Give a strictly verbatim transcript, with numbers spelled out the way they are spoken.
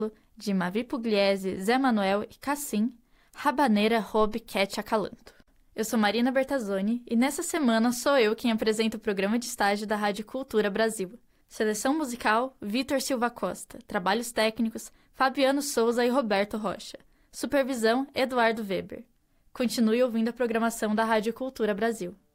de Mavi Pugliese, Zé Manuel e Cassim, Rabaneira Robe Cat Acalanto. Eu sou Marina Bertazzoni e nessa semana sou eu quem apresenta o programa de estágio da Rádio Cultura Brasil. Seleção musical, Vitor Silva Costa. Trabalhos técnicos, Fabiano Souza e Roberto Rocha. Supervisão, Eduardo Weber. Continue ouvindo a programação da Rádio Cultura Brasil.